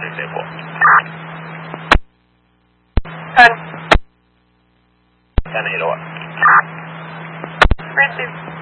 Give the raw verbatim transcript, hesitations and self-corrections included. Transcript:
成功。 ten. ten eight oh one. Receive.